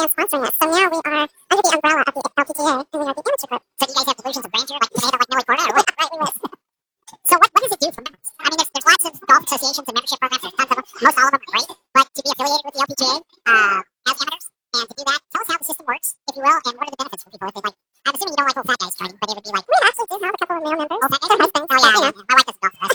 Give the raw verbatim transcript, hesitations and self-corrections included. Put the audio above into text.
and sponsoring us. So now we are under the umbrella of the L P G A, and we are the amateur group. So do you guys have delusions of grandeur, like you say, like Nelly Corda, or what? Right, we wish. So what, what does it do for members? I mean, there's, there's lots of golf associations and membership programs. There's tons of them. Most all of them are great. But to be affiliated with the L P G A uh, as amateurs, and to do that, tell us how the system works, if you will, and what are the benefits for people if they like. I'm assuming you don't like old fat guys joining, but it would be like, we actually do have a couple of male members. Old fat guys? Their husbands. Oh, yeah, yeah. My wife doesn't golf.